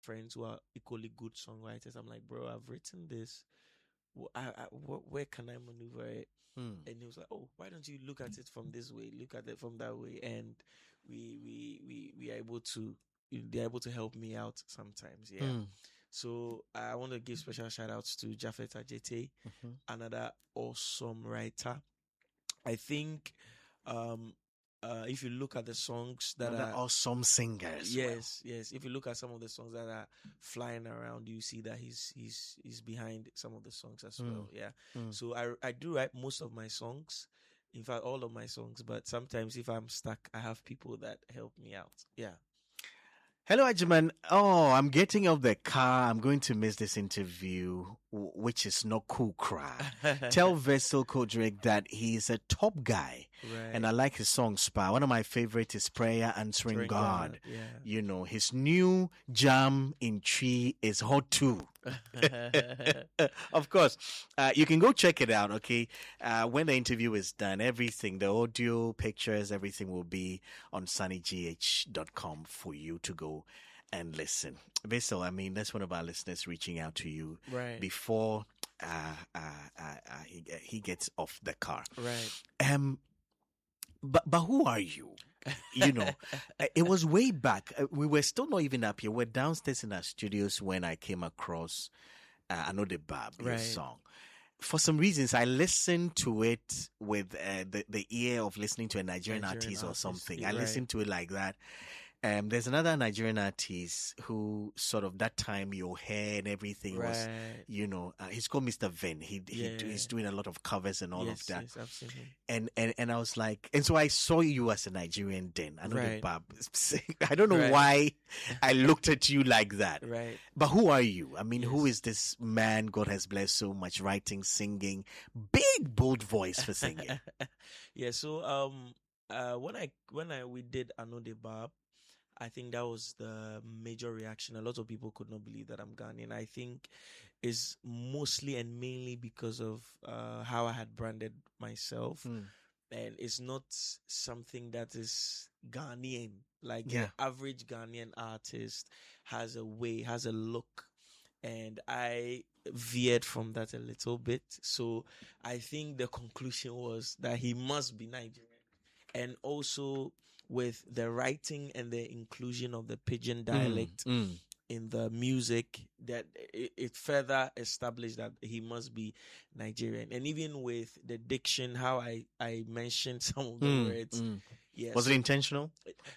friends who are equally good songwriters. I'm like, bro, I've written this. Where can I maneuver it? And he was like, "Oh, why don't you look at it from this way? Look at it from that way." And we are able to. They're able to help me out sometimes. Yeah. So I want to give special shout outs to Jafet Ajete, another awesome writer. I think if you look at the songs that Another are awesome singers. yes. If you look at some of the songs that are flying around, you see that he's behind some of the songs as well. Yeah. So I do write most of my songs. In fact, all of my songs. But sometimes if I'm stuck, I have people that help me out. Yeah. Hello, Ajiman. Oh, I'm getting off the car. I'm going to miss this interview, which is not cool, cry. Tell Vessel Kodrick that he's a top guy. Right. And I like his song, Spa. One of my favorites is Prayer Answering God. Yeah. You know, his new jam in Tree is hot too. Of course, you can go check it out, okay? When the interview is done, everything, the audio, pictures, everything will be on sunnygh.com for you to go and listen. Vessel, I mean, that's one of our listeners reaching out to you before he gets off the car. Right. But who are you? You know, it was way back. We were still not even up here. We're downstairs in our studios when I came across I Know the Bab, your song. For some reasons, I listened to it with the ear of listening to a Nigerian artist or something. I listened to it like that. There's another Nigerian artist who sort of that time your hair and everything was, you know, he's called Mr. Vin. He's doing a lot of covers and all of that. Yes, I've seen him. And I was like, and so I saw you as a Nigerian then. I know the Bab. I don't know why I looked at you like that. Right. But who are you? I mean, who is this man God has blessed so much, writing, singing, big bold voice for singing? Yeah. So when we did I Know the Bab, I think that was the major reaction. A lot of people could not believe that I'm Ghanaian. I think it's mostly and mainly because of how I had branded myself. And it's not something that is Ghanaian. Like the average Ghanaian artist has a way, has a look. And I veered from that a little bit. So I think the conclusion was that he must be Nigerian. And also with the writing and the inclusion of the pidgin dialect in the music, that it further established that he must be Nigerian. And even with the diction, how I mentioned some of the words. Yes. Was it intentional?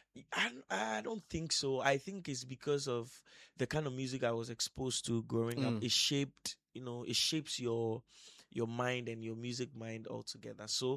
I don't think so. I think it's because of the kind of music I was exposed to growing up. It shapes your mind and your music mind altogether. So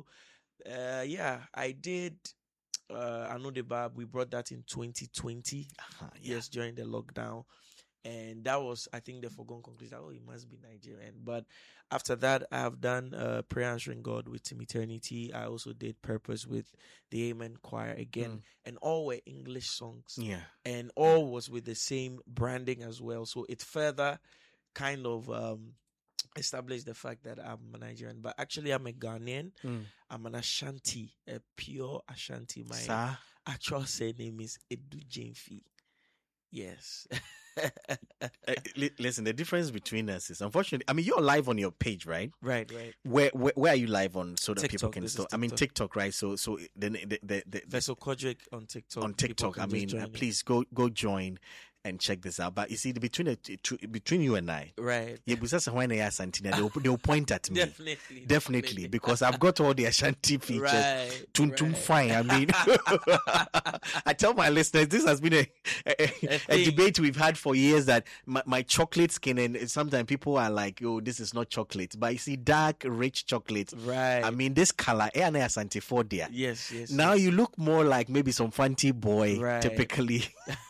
I did I Know the Bab. We brought that in 2020. Yes, during the lockdown. And that was, I think, the foregone conclusion. Oh, he must be Nigerian. But after that, I have done Prayer Answering God with Team Eternity. I also did Purpose with the Amen Choir again. And all were English songs. Yeah. And all was with the same branding as well. So it further kind of established the fact that I'm a Nigerian. But actually, I'm a Ghanaian. I'm an Ashanti, a pure Ashanti. My actual surname is Edu Jemfi. Yes. Listen, the difference between us is, unfortunately, I mean, you're live on your page, right? Right. Where are you live on so that TikTok, people can still? I mean, TikTok, right? So the Vessel Kodrick on TikTok. On TikTok, I mean, please go join and check this out. But you see, between you and I, right? Yeah, because when they are Santina, they'll point at me. Definitely, because I've got all the Ashanti features. Right. Tum fine. I mean, I tell my listeners this has been a debate we've had for years that my chocolate skin, and sometimes people are like, "Oh, this is not chocolate," but you see, dark, rich chocolate. Right. I mean, this color, Ashanti for there. Yes. Now you look more like maybe some fancy boy, typically.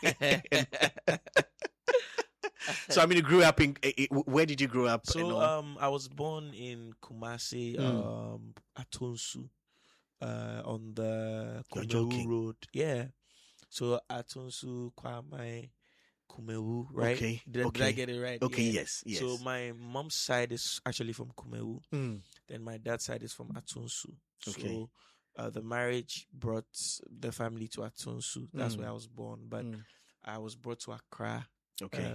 So I mean, you grew up in where did you grow up? So I was born in Kumasi, Atonsu, on the Kumewu Road. Yeah. So Atonsu, Kwame, Kumewu, right? Okay. Did I get it right? Okay. Yeah. Yes. So my mom's side is actually from Kumewu. Then my dad's side is from Atonsu. Okay. So the marriage brought the family to Atonsu. That's where I was born. But I was brought to Accra. Okay.